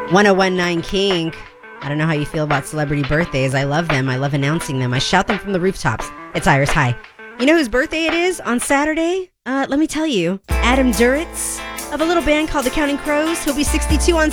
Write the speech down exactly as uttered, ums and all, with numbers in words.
ten nineteen Kink. I don't know how you feel about celebrity birthdays. I love them. I love announcing them. I shout them from the rooftops. It's Iris. Hi. You know whose birthday it is on Saturday? Uh, let me tell you. Adam Duritz of a little band called the Counting Crows. He'll be sixty-two on